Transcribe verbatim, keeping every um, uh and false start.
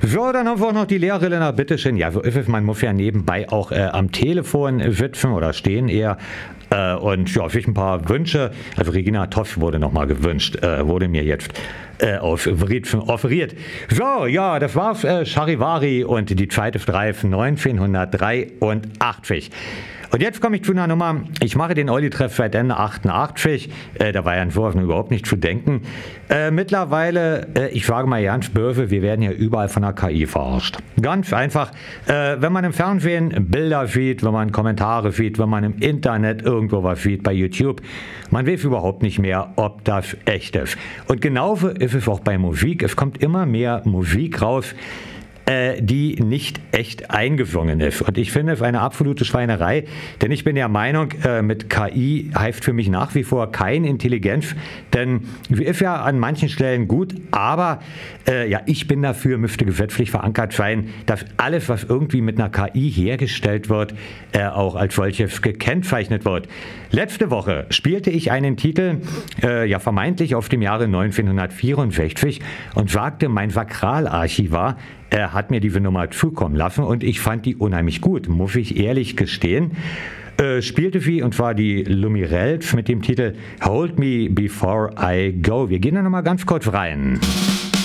So, dann haben wir auch noch die Lehrerille, na bitteschön. Ja, so ist es, man muss ja nebenbei auch äh, am Telefon sitzen oder stehen eher. Äh, und ja, ich ein paar Wünsche. Also Regina Toff wurde nochmal gewünscht, äh, wurde mir jetzt äh, offeriert, offeriert. So, ja, das war's. Äh, Charivari und die zweite Streifen neunzehnhundertdreiundachtzig. Und jetzt komme ich zu einer Nummer, ich mache den Olli-Treff seit Ende achtundachtzig, äh, da war ja in Entwurf überhaupt nicht zu denken. Äh, mittlerweile, äh, ich sage mal ganz böse, wir werden ja überall von der K I verarscht. Ganz einfach, äh, wenn man im Fernsehen Bilder sieht, wenn man Kommentare sieht, wenn man im Internet irgendwo was sieht, bei YouTube, man weiß überhaupt nicht mehr, ob das echt ist. Und genauso ist es auch bei Musik, es kommt immer mehr Musik raus, die nicht echt eingesungen ist. Und ich finde es eine absolute Schweinerei, denn ich bin der Meinung, mit K I heißt für mich nach wie vor kein Intelligenz, denn sie ist ja an manchen Stellen gut, aber äh, ja, ich bin dafür, müsste gesetzlich verankert sein, dass alles, was irgendwie mit einer K I hergestellt wird, äh, auch als solches gekennzeichnet wird. Letzte Woche spielte ich einen Titel, äh, ja vermeintlich aus dem Jahre neunzehnhundertvierundsechzig und sagte, mein Sakralarchivar, er hat mir diese Nummer zukommen lassen und ich fand die unheimlich gut, muss ich ehrlich gestehen. Äh, spielte sie und zwar die Lumirells mit dem Titel Hold Me Before I Go. Wir gehen da nochmal ganz kurz rein.